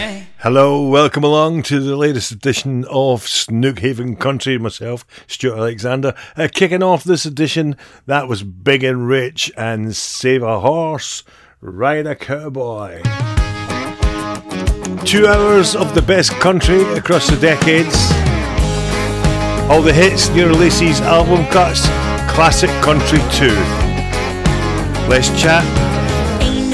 Hello, welcome along to the latest edition of Snookhaven Country. Myself, Stuart Alexander. Kicking off this edition, that was Big and Rich and Save a Horse, Ride a Cowboy. 2 hours of the best country across the decades. All the hits, new releases, album cuts, classic country too. Let's chat.